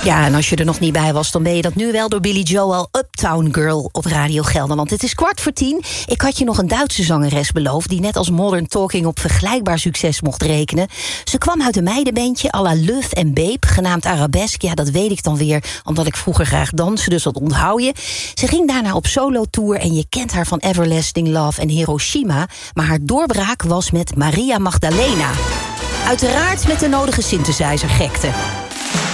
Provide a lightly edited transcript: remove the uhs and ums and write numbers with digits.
Ja, en als je er nog niet bij was, dan ben je dat nu wel door Billy Joel, Uptown Girl op Radio Gelderland. Het is 9:15. Ik had je nog een Duitse zangeres beloofd die net als Modern Talking op vergelijkbaar succes mocht rekenen. Ze kwam uit een meidenbandje à la Luf en Beep, genaamd Arabesque. Ja, dat weet ik dan weer, omdat ik vroeger graag danste, dus dat onthoud je. Ze ging daarna op solo-tour en je kent haar van Everlasting Love en Hiroshima. Maar haar doorbraak was met Maria Magdalena. Uiteraard met de nodige synthesizer-gekte.